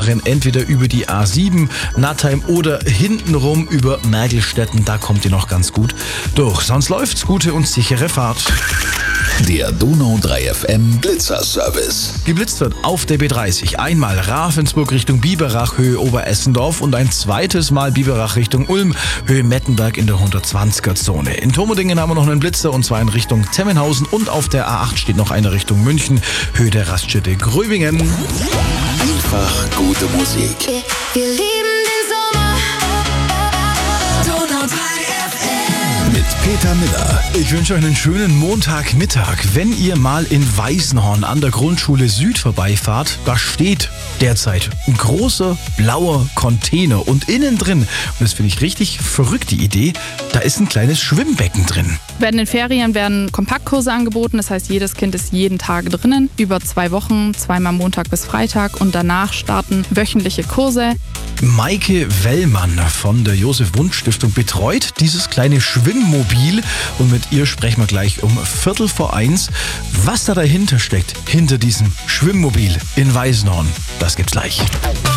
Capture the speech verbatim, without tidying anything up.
fahren entweder über die A sieben, Nattheim oder hintenrum über Mergelstetten. Da kommt ihr noch ganz gut durch. Sonst läuft's. Gute und sichere Fahrt. Der Donau drei F M Blitzerservice. Geblitzt wird auf der B dreißig. Einmal Ravensburg Richtung Biberach, Höhe Oberessendorf und ein zweites Mal Biberach Richtung Ulm, Höhe Mettenberg in der hundertzwanziger Zone. In Tomodingen haben wir noch einen Blitzer und zwar in Richtung Temmenhausen und auf der A acht steht noch eine Richtung München, Höhe der Raststätte Gröbingen. Einfach gute Musik. Wir lieben den Sommer. Donau drei F M. Mit Peter Miller. Ich wünsche euch einen schönen Montagmittag. Wenn ihr mal in Weißenhorn an der Grundschule Süd vorbeifahrt, da steht derzeit ein großer blauer Container und innen drin, und das finde ich richtig verrückt, die Idee, da ist ein kleines Schwimmbecken drin. Während den Ferien werden Kompaktkurse angeboten, das heißt, jedes Kind ist jeden Tag drinnen, über zwei Wochen, zweimal Montag bis Freitag und danach starten wöchentliche Kurse. Maike Wellmann von der Josef-Wundt-Stiftung betreut dieses kleine Schwimmmobil und mit ihr sprechen wir gleich um Viertel vor eins. Was da dahinter steckt, hinter diesem Schwimmmobil in Weißenhorn, das gibt's gleich.